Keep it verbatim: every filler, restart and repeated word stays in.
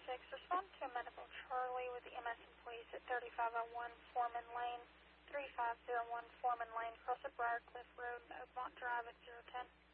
six, respond to a medical Charlie with the M S employees at thirty-five oh one Foreman Lane, thirty-five oh one Foreman Lane, across at Briarcliff Road and Oakmont Drive at zero ten.